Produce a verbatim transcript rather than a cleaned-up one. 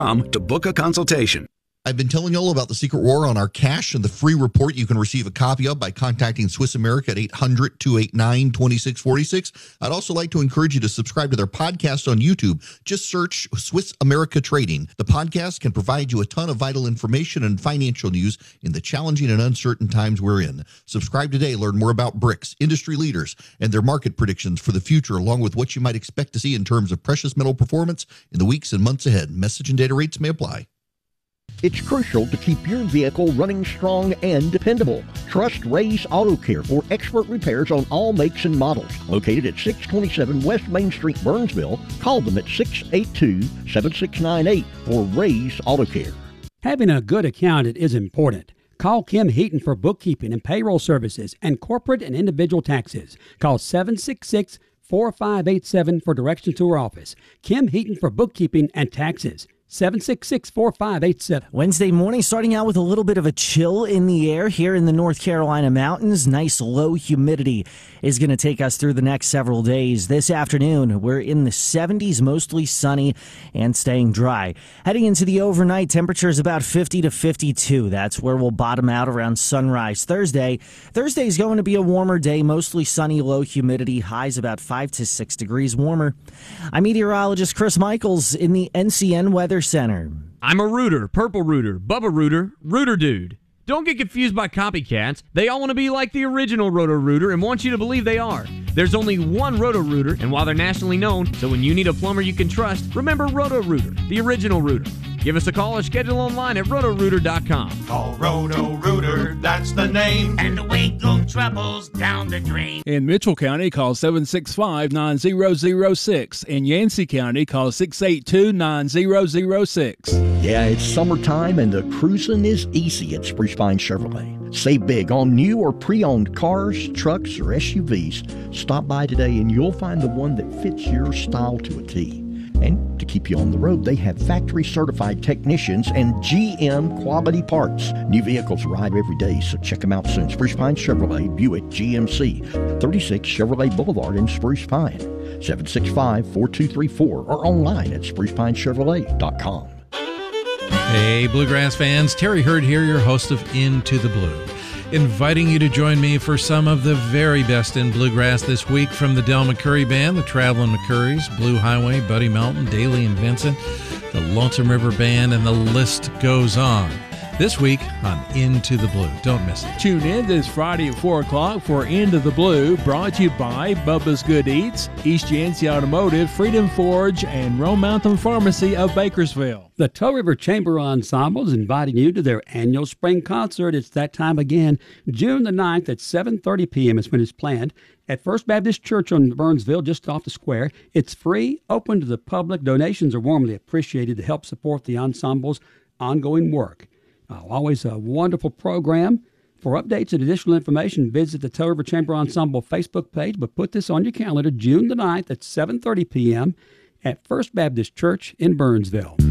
to book a consultation. I've been telling you all about the Secret War on our cash and the free report you can receive a copy of by contacting Swiss America at eight hundred, two eight nine, two six four six. I'd also like to encourage you to subscribe to their podcast on YouTube. Just search Swiss America Trading. The podcast can provide you a ton of vital information and financial news in the challenging and uncertain times we're in. Subscribe today. Learn more about B R I C S, industry leaders, and their market predictions for the future, along with what you might expect to see in terms of precious metal performance in the weeks and months ahead. Message and data rates may apply. It's crucial to keep your vehicle running strong and dependable. Trust Ray's Auto Care for expert repairs on all makes and models. Located at six twenty-seven West Main Street, Burnsville, call them at six eight two, seven six nine eight for Ray's Auto Care. Having a good accountant is important. Call Kim Heaton for bookkeeping and payroll services and corporate and individual taxes. Call seven six six, four five eight seven for directions to her office. Kim Heaton for bookkeeping and taxes. seven six six, four five eight seven. Wednesday morning, starting out with a little bit of a chill in the air here in the North Carolina mountains. Nice low humidity is going to take us through the next several days. This afternoon, we're in the seventies, mostly sunny and staying dry. Heading into the overnight, temperatures about fifty to fifty-two. That's where we'll bottom out around sunrise Thursday. Thursday is going to be a warmer day, mostly sunny, low humidity, highs about five to six degrees warmer. I'm meteorologist Chris Michaels in the N C N Weather Center. I'm a rooter, purple rooter, Bubba rooter, rooter dude. Don't get confused by copycats. They all want to be like the original Roto-Rooter and want you to believe they are. There's only one Roto-Rooter, and while they're nationally known, so when you need a plumber you can trust, remember Roto-Rooter, the original rooter. Give us a call or schedule online at roto rooter dot com. Call Roto-Rooter, that's the name. And away go troubles down the drain. In Mitchell County, call seven six five, nine zero zero six. In Yancey County, call six eight two, nine zero zero six. Yeah, it's summertime and the cruising is easy at Spruce Pine Chevrolet. Save big on new or pre-owned cars, trucks, or S U Vs. Stop by today and you'll find the one that fits your style to a T. And to keep you on the road, they have factory-certified technicians and G M quality parts. New vehicles arrive every day, so check them out soon. Spruce Pine Chevrolet, Buick G M C, thirty-six Chevrolet Boulevard in Spruce Pine, seven six five, four two three four, or online at spruce pine chevrolet dot com. Hey, Bluegrass fans, Terry Hurd here, your host of Into the Blue, inviting you to join me for some of the very best in bluegrass this week from the Del McCoury Band, the Traveling McCourys, Blue Highway, Buddy Melton, Daly and Vincent, the Lonesome River Band, and the list goes on. This week on Into the Blue. Don't miss it. Tune in this Friday at four o'clock for Into the Blue, brought to you by Bubba's Good Eats, East Yancey Automotive, Freedom Forge, and Rome Mountain Pharmacy of Bakersville. The Toe River Chamber Ensemble is inviting you to their annual spring concert. It's that time again. June the ninth at seven thirty p.m. is when it's planned at First Baptist Church on Burnsville, just off the square. It's free, open to the public. Donations are warmly appreciated to help support the ensemble's ongoing work. Uh, always a wonderful program. For updates and additional information, visit the Toe River Chamber Ensemble Facebook page, but put this on your calendar, June the ninth at seven thirty p.m. at First Baptist Church in Burnsville.